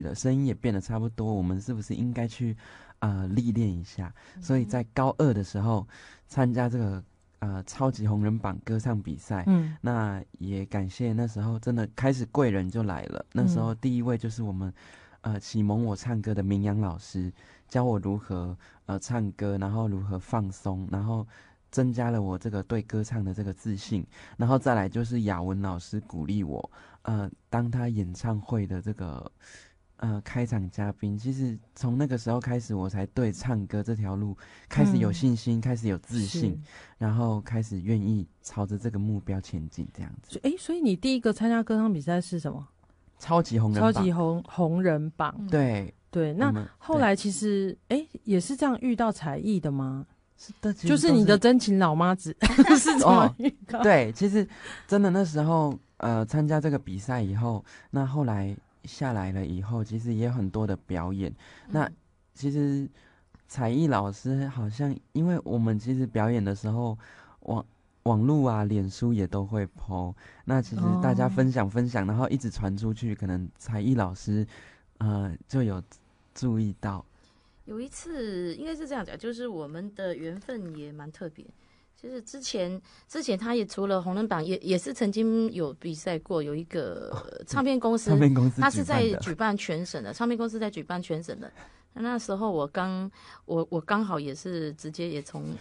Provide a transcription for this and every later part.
了，声音也变得差不多，我们是不是应该去历练一下？所以在高二的时候参加这个超级红人榜歌唱比赛，那也感谢那时候真的开始贵人就来了。那时候第一位就是我们启蒙我唱歌的明阳老师，教我如何唱歌，然后如何放松，然后增加了我这个对歌唱的这个自信。然后再来就是雅文老师鼓励我，当他演唱会的这个开场嘉宾。其实从那个时候开始，我才对唱歌这条路开始有信心，开始有自信，然后开始愿意朝着这个目标前进，这样子。 所以你第一个参加歌唱比赛是什么？ 超级红人榜。 超级红人榜。对，那后来其实也是这样遇到才艺的吗？ 是的， 就是你的真情老妈子是怎么遇到？ 对，其实真的那时候参加这个比赛以后，那后来下来了以后，其实也有很多的表演。那其实才艺老师好像，因为我们其实表演的时候，网路啊、脸书也都会 po， 那其实大家分享，然后一直传出去，可能才艺老师就有注意到。 有一次应该是这样讲，就是我们的缘分也蛮特别。就是之前他也除了红人榜也是曾经有比赛过，有一个唱片公司，他是在举办全省的，唱片公司在举办全省的。那时候我刚好也是直接也从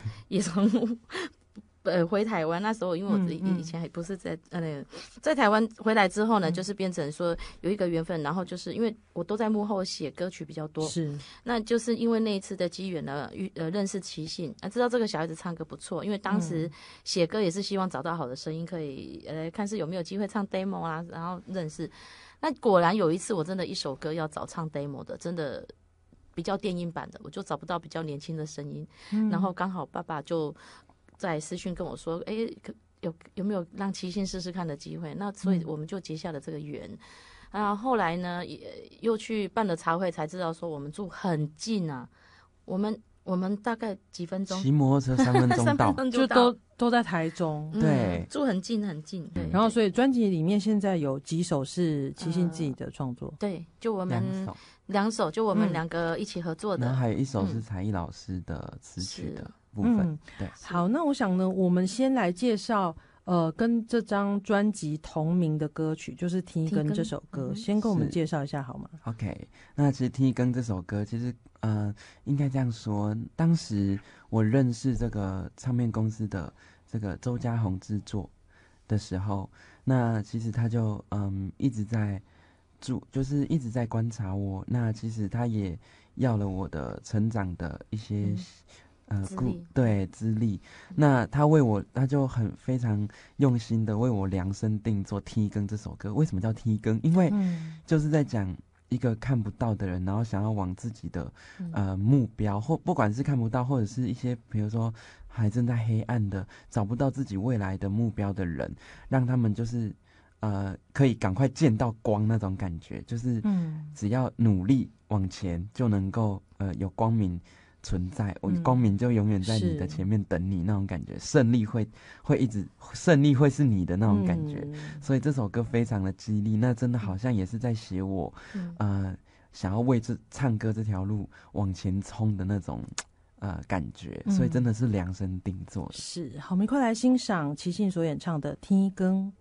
回台湾。那时候因为我以前还不是在台湾回来之后呢，就是变成说有一个缘分，然后就是因为我都在幕后写歌曲比较多， 是， 那就是因为那一次的机缘呢，认识齐信，知道这个小孩子唱歌不错，因为当时写歌也是希望找到好的声音，可以看是有没有机会唱 demo 啊，然后认识。那果然有一次我真的一首歌要找唱 demo 的，真的比较电音版的，我就找不到比较年轻的声音，然后刚好爸爸就在私讯跟我说，有没有让齐信试试看的机会？那所以我们就结下了这个缘。后来呢，也又去办了茶会，才知道说我们住很近啊，我们大概几分钟， 骑摩托车3分钟到， 就都在台中， 对， 住很近。对， 然后所以专辑里面现在有几首是齐信自己的创作， 对，就我们两首，就我们两个一起合作的， 然后还有一首是才艺老师的词曲的部分。对， 好，那我想呢，我们先来介绍跟这张专辑同名的歌曲，就是《听根》这首歌，先跟我们介绍一下好吗 ？OK， 那其实《听根》这首歌，其实应该这样说，当时我认识这个唱片公司的这个周家宏制作的时候，那其实他就一直在就是一直在观察我。那其实他也要了我的成长的一些资历。那他就非常用心的为我量身定做《踢更》这首歌。为什么叫踢更？因为就是在讲一个看不到的人，然后想要往自己的目标，或不管是看不到，或者是一些比如说还正在黑暗的找不到自己未来的目标的人，让他们就是可以赶快见到光那种感觉，就是只要努力往前就能够有光明存在，光明就永远在你的前面等你那种感觉，胜利会是你的那种感觉。所以这首歌非常的激励，那真的好像也是在写我想要为唱歌这条路往前冲的那种感觉，所以真的是量身定做的。 是，好，我们快来欣赏齐信所演唱的《天光》。